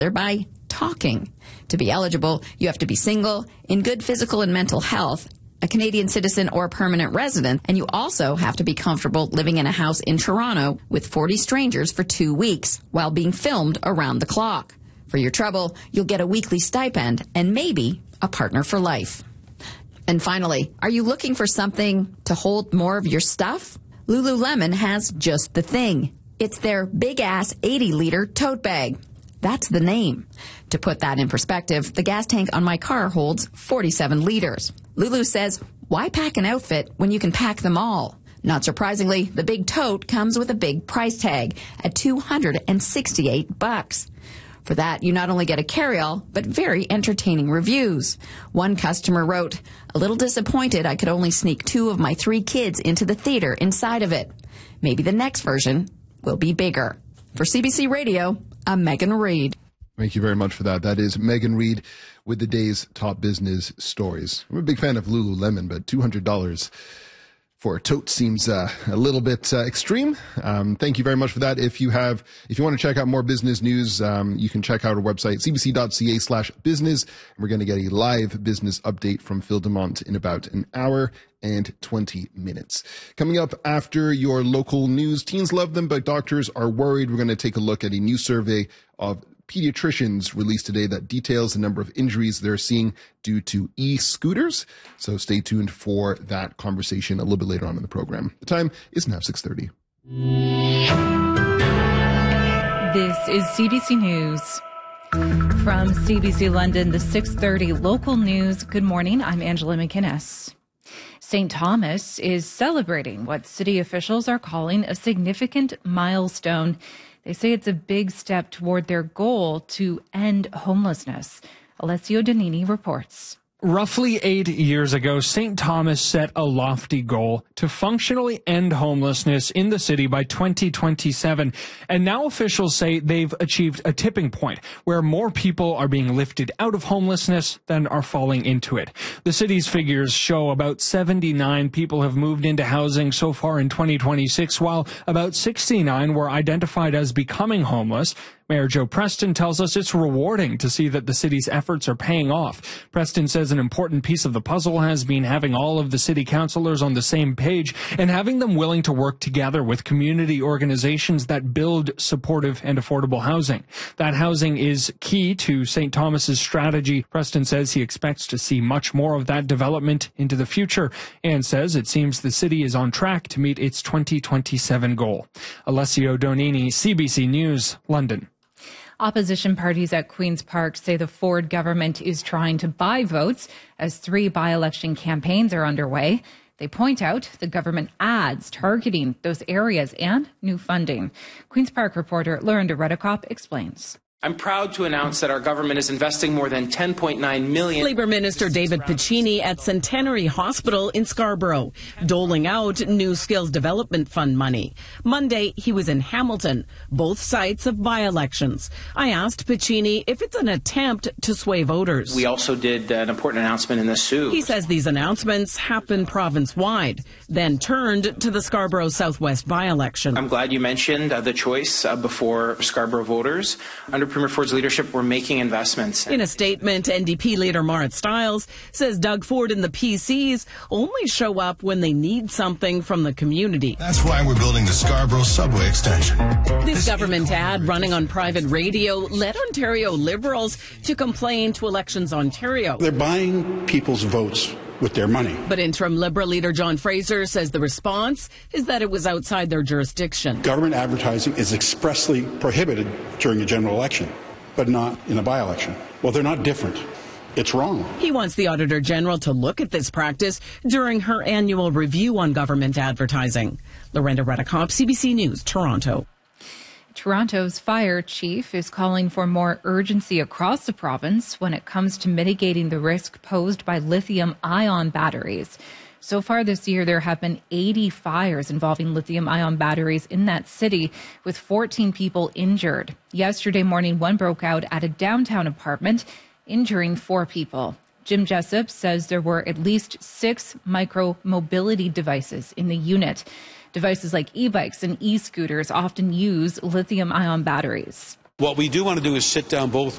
by talking. To be eligible, you have to be single, in good physical and mental health, a Canadian citizen or permanent resident, and you also have to be comfortable living in a house in Toronto with 40 strangers for 2 weeks while being filmed around the clock. For your trouble, you'll get a weekly stipend and maybe a partner for life. And finally, are you looking for something to hold more of your stuff? Lululemon has just the thing. It's their big-ass 80-liter tote bag. That's the name. To put that in perspective, the gas tank on my car holds 47 liters. Lulu says, why pack an outfit when you can pack them all? Not surprisingly, the big tote comes with a big price tag at $268. For that, you not only get a carry-all, but very entertaining reviews. One customer wrote, a little disappointed I could only sneak 2 of my 3 kids into the theater inside of it. Maybe the next version will be bigger. For CBC Radio, I'm Megan Reid. Thank you very much for that. That is Megan Reid with the day's top business stories. I'm a big fan of Lululemon, but $200 for a tote seems a little bit extreme. Thank you very much for that. If you want to check out more business news, you can check out our website, cbc.ca/business. We're going to get a live business update from Phil Demont in about an hour and 20 minutes. Coming up after your local news, teens love them, but doctors are worried. We're going to take a look at a new survey of pediatricians released today that details the number of injuries they're seeing due to e-scooters. So stay tuned for that conversation a little bit later on in the program. The time is now 6:30. This is CBC News. From CBC London, the 6:30 local news. Good morning. I'm Angela McInnes. St. Thomas is celebrating what city officials are calling a significant milestone. They say it's a big step toward their goal to end homelessness. Alessio Donini reports. Roughly 8 years ago, St. Thomas set a lofty goal to functionally end homelessness in the city by 2027. And now officials say they've achieved a tipping point where more people are being lifted out of homelessness than are falling into it. The city's figures show about 79 people have moved into housing so far in 2026, while about 69 were identified as becoming homeless. Mayor Joe Preston tells us it's rewarding to see that the city's efforts are paying off. Preston says an important piece of the puzzle has been having all of the city councillors on the same page and having them willing to work together with community organizations that build supportive and affordable housing. That housing is key to St. Thomas's strategy. Preston says he expects to see much more of that development into the future and says it seems the city is on track to meet its 2027 goal. Alessio Donini, CBC News, London. Opposition parties at Queen's Park say the Ford government is trying to buy votes as 3 by-election campaigns are underway. They point out the government ads targeting those areas and new funding. Queen's Park reporter Lorinda Redekop explains. I'm proud to announce that our government is investing more than $10.9 million. Labour Minister David Piccini at Centenary Hospital in Scarborough, doling out New Skills Development Fund money. Monday, he was in Hamilton, both sites of by-elections. I asked Piccini if it's an attempt to sway voters. We also did an important announcement in the Soo. He says these announcements happen province-wide, then turned to the Scarborough Southwest by-election. I'm glad you mentioned the choice before Scarborough voters. Under Premier Ford's leadership, we're making investments. In a statement, NDP leader Marit Stiles says Doug Ford and the PCs only show up when they need something from the community. That's why we're building the Scarborough subway extension. This government ad running on private radio led Ontario Liberals to complain to Elections Ontario. They're buying people's votes with their money. But interim Liberal leader John Fraser says the response is that it was outside their jurisdiction. Government advertising is expressly prohibited during a general election, but not in a by-election. Well, they're not different. It's wrong. He wants the Auditor General to look at this practice during her annual review on government advertising. Lorinda Redekop, CBC News, Toronto. Toronto's fire chief is calling for more urgency across the province when it comes to mitigating the risk posed by lithium-ion batteries. So far this year, there have been 80 fires involving lithium-ion batteries in that city, with 14 people injured. Yesterday morning, one broke out at a downtown apartment, injuring 4 people. Jim Jessup says there were at least 6 micro-mobility devices in the unit. Devices like e-bikes and e-scooters often use lithium-ion batteries. What we do want to do is sit down both